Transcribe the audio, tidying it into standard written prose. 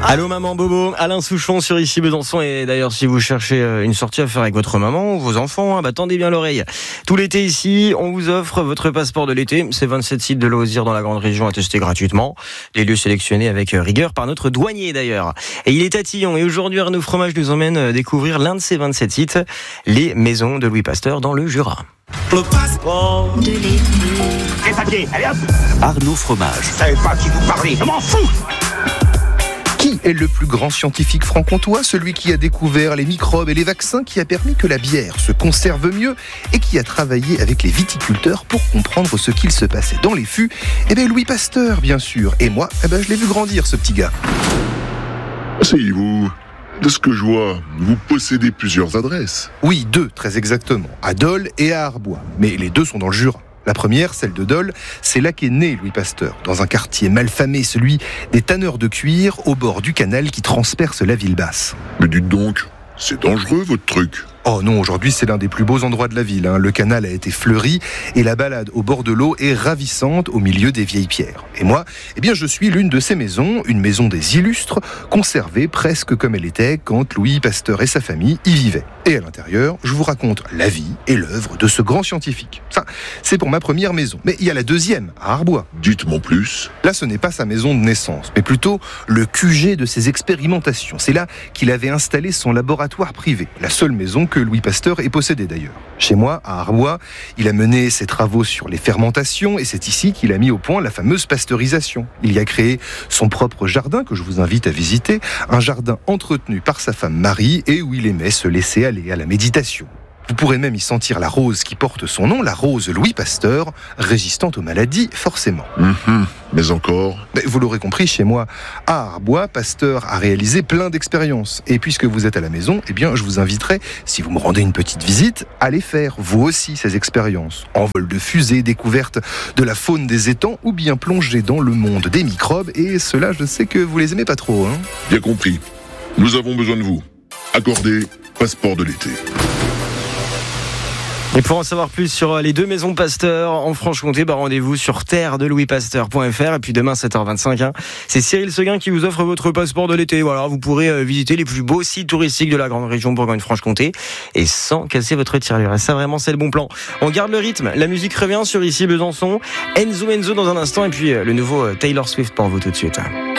Allô maman Bobo, Alain Souchon sur Ici Besançon. Et d'ailleurs, si vous cherchez une sortie à faire avec votre maman ou vos enfants, tendez bien l'oreille. Tout l'été ici, on vous offre votre passeport de l'été. C'est 27 sites de loisirs dans la grande région à tester gratuitement. Des lieux sélectionnés avec rigueur par notre douanier d'ailleurs. Et il est tatillon. Et aujourd'hui, Arnaud Fromage nous emmène découvrir l'un de ces 27 sites, les maisons de Louis Pasteur dans le Jura. Le passeport de l'été. Les papiers, allez hop. Arnaud Fromage. Je savais pas qui vous parlait, je m'en fous. Qui est le plus grand scientifique franc-comtois, celui qui a découvert les microbes et les vaccins, qui a permis que la bière se conserve mieux et qui a travaillé avec les viticulteurs pour comprendre ce qu'il se passait dans les fûts? Louis Pasteur, bien sûr. Et moi, je l'ai vu grandir, ce petit gars. Asseyez-vous. De ce que je vois, vous possédez plusieurs adresses. Oui, 2, très exactement. À Dole et à Arbois. Mais les 2 sont dans le Jura. La première, celle de Dole, c'est là qu'est né Louis Pasteur, dans un quartier malfamé, celui des tanneurs de cuir, au bord du canal qui transperce la ville basse. Mais dites donc, c'est dangereux votre truc. Oh non, aujourd'hui c'est l'un des plus beaux endroits de la ville. Le canal a été fleuri et la balade au bord de l'eau est ravissante au milieu des vieilles pierres. Et moi, je suis l'une de ces maisons, une maison des illustres, conservée presque comme elle était quand Louis Pasteur et sa famille y vivaient. Et à l'intérieur, je vous raconte la vie et l'œuvre de ce grand scientifique. Ça, c'est pour ma première maison. Mais il y a la deuxième, à Arbois. Dites-moi plus. Là, ce n'est pas sa maison de naissance, mais plutôt le QG de ses expérimentations. C'est là qu'il avait installé son laboratoire privé, la seule maison que Louis Pasteur ait possédée d'ailleurs. Chez moi, à Arbois, il a mené ses travaux sur les fermentations et c'est ici qu'il a mis au point la fameuse pasteurisation. Il y a créé son propre jardin que je vous invite à visiter, un jardin entretenu par sa femme Marie et où il aimait se laisser aller à la méditation. Vous pourrez même y sentir la rose qui porte son nom, la rose Louis Pasteur, résistante aux maladies, forcément. Mais encore. Vous l'aurez compris, chez moi, à Arbois, Pasteur a réalisé plein d'expériences. Et puisque vous êtes à la maison, je vous inviterai, si vous me rendez une petite visite, à les faire, vous aussi, ces expériences. Envol de fusée, découverte de la faune des étangs, ou bien plonger dans le monde des microbes. Et cela, je sais que vous les aimez pas trop. Bien compris. Nous avons besoin de vous. Accordez passeport de l'été. Et pour en savoir plus sur les 2 maisons Pasteur en Franche-Comté, rendez-vous sur terredelouispasteur.fr. Et puis demain 7h25, c'est Cyril Seguin qui vous offre votre passeport de l'été. Voilà, vous pourrez visiter les plus beaux sites touristiques de la grande région Bourgogne-Franche-Comté et sans casser votre tirelire. Et ça vraiment c'est le bon plan. On garde le rythme, la musique revient sur Ici Besançon. Enzo dans un instant et puis le nouveau Taylor Swift pour vous tout de suite.